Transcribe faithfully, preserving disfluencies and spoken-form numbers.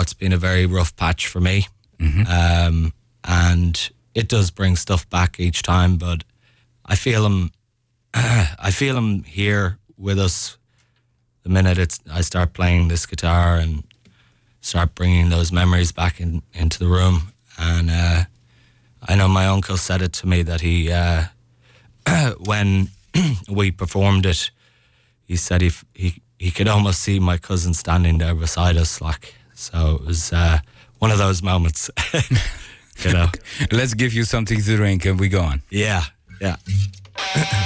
what's been a very rough patch for me. Mm-hmm. Um, and it does bring stuff back each time, but I feel him, I feel him here with us the minute it's, I start playing this guitar and start bringing those memories back in, into the room. And uh, I know my uncle said it to me that he, uh, when we performed it, he said he, he he could almost see my cousin standing there beside us, like, so it was uh, one of those moments. You know. Let's give you something to drink and we go on. Yeah, yeah.